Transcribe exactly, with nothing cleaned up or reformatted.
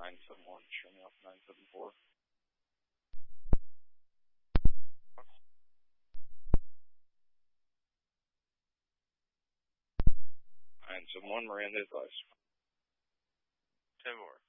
nine seven one, show me off nine seven four. nine seven one, Miranda advice. ten more.